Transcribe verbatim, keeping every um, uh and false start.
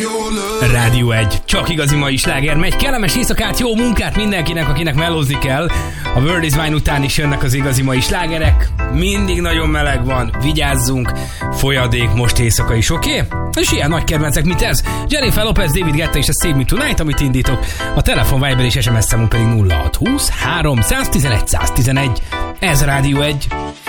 Rádió egy. Csak igazi mai sláger megy. Kellemes éjszakát, jó munkát mindenkinek, akinek melózni kell. A World is Wine után is jönnek az igazi mai slágerek. Mindig nagyon meleg van, vigyázzunk. Folyadék most éjszaka is, oké? Okay? És ilyen nagy kedvencek, mint ez. Jennifer Lopez, David Guetta és a Save Me Tonight, amit indítok. A telefon, Viber és es em es számunk pedig nulla hat húsz három tizenegy száz tizenegy. Ez Rádió egy.